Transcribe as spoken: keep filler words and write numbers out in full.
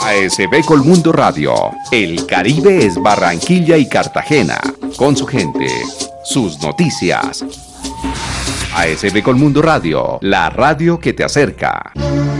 A S B Colmundo Radio. El Caribe es Barranquilla y Cartagena. Con su gente, sus noticias. A S B Colmundo Radio, la radio que te acerca.